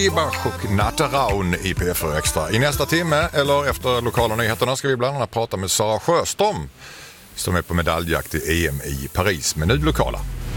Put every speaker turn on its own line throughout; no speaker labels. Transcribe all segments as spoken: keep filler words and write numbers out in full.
Ibach och Natteraun i P fyra Extra. I nästa timme, eller efter lokala nyheterna, ska vi bland annat prata med Sara Sjöström som är på medaljjakt i E M i Paris, men nu lokala.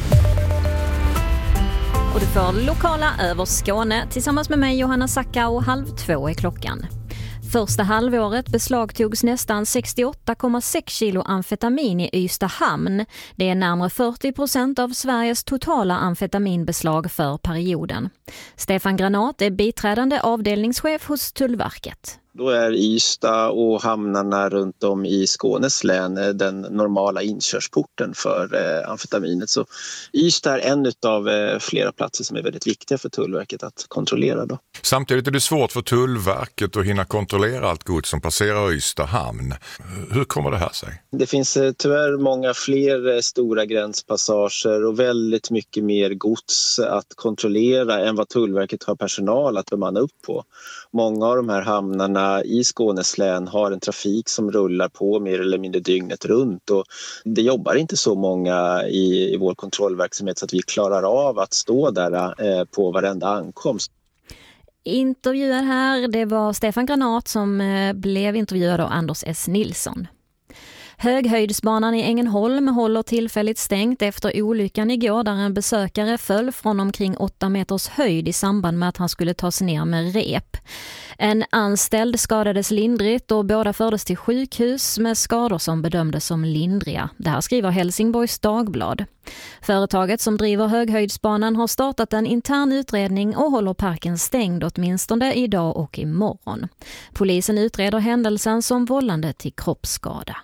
Och du får lokala över Skåne tillsammans med mig, Johanna Sacka, och halv två är klockan. Första halvåret beslagtogs nästan sextioåtta komma sex kilo amfetamin i Ystad hamn. Det är närmare fyrtio procent av Sveriges totala amfetaminbeslag för perioden. Stefan Granat är biträdande avdelningschef hos Tullverket.
Då är Ystad och hamnarna runt om i Skånes län den normala inkörsporten för eh, amfetaminet. Så Ystad är en av eh, flera platser som är väldigt viktiga för Tullverket att kontrollera. Då.
Samtidigt är det svårt för Tullverket att hinna kontrollera allt gods som passerar Ystad hamn. Hur kommer det här sig?
Det finns eh, tyvärr många fler eh, stora gränspassager och väldigt mycket mer gods att kontrollera än vad Tullverket har personal att bemanna upp på. Många av de här hamnarna i Skånes län har en trafik som rullar på mer eller mindre dygnet runt, och det jobbar inte så många i, i vår kontrollverksamhet så att vi klarar av att stå där eh, på varenda ankomst.
Intervjuad här, det var Stefan Granat som eh, blev intervjuad av Anders S. Nilsson. Höghöjdsbanan i Ängelholm håller tillfälligt stängt efter olyckan igår där en besökare föll från omkring åtta meters höjd i samband med att han skulle tas ner med rep. En anställd skadades lindrigt och båda fördes till sjukhus med skador som bedömdes som lindriga. Det här skriver Helsingborgs Dagblad. Företaget som driver Höghöjdsbanan har startat en intern utredning och håller parken stängd åtminstone idag och imorgon. Polisen utreder händelsen som vållande till kroppsskada.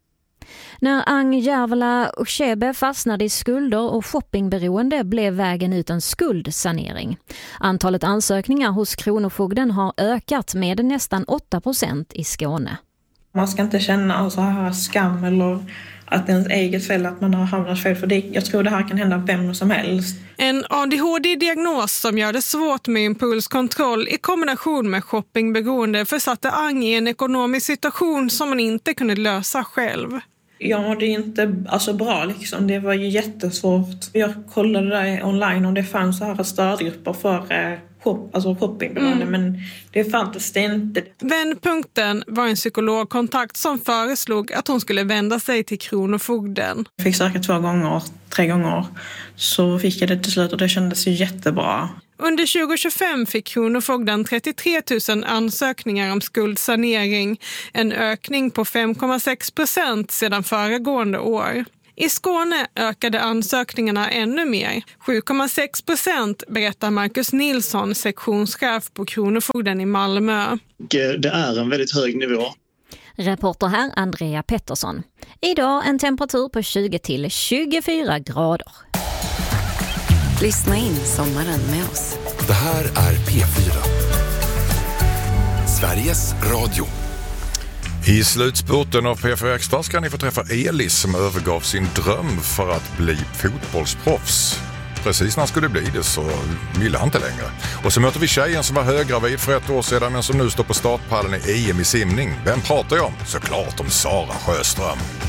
När Ang Järvela och Shebe fastnade i skulder och shoppingberoende blev vägen ut en skuldsanering. Antalet ansökningar hos Kronofogden har ökat med nästan åtta procent i Skåne.
Man ska inte känna så här skam eller att det är ens eget fel att man har hamnat fel, för det, jag tror det här kan hända vem som helst.
En A D H D-diagnos som gör det svårt med impulskontroll i kombination med shoppingberoende försatte Ang i en ekonomisk situation som man inte kunde lösa själv.
Ja, det är inte alltså bra liksom. Det var ju jättesvårt. Jag kollade där online och det fanns så här stödgrupper för eh, shop, alltså shoppingberoende, mm. men det fanns det inte.
Vändpunkten var en psykologkontakt som föreslog att hon skulle vända sig till Kronofogden.
Jag fick söka två gånger, tre gånger, så fick jag det till slut och det kändes ju jättebra.
Under tjugo tjugofem fick Kronofogden trettiotre tusen ansökningar om skuldsanering, en ökning på fem komma sex procent sedan föregående år. I Skåne ökade ansökningarna ännu mer, sju komma sex procent, berättar Marcus Nilsson, sektionschef på Kronofogden i Malmö.
Det är en väldigt hög nivå.
Reporter här Andrea Pettersson. Idag en temperatur på tjugo till tjugofyra grader.
Lyssna in sommaren med oss.
Det här är P fyra. Sveriges Radio.
I slutspurten av P fyra Extra ska ni få träffa Elis som övergav sin dröm för att bli fotbollsproffs. Precis när han skulle bli det så ville han inte längre. Och så möter vi tjejen som var höggravid för ett år sedan men som nu står på startpallen i E M i simning. Vem pratar jag om? Såklart om Sara Sjöström.